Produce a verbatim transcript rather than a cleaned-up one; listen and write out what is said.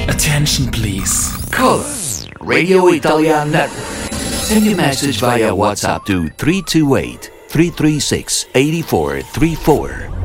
Attention please. Call us, Radio Italian Network. Send your message via WhatsApp to three two eight, three three six, eight four three four.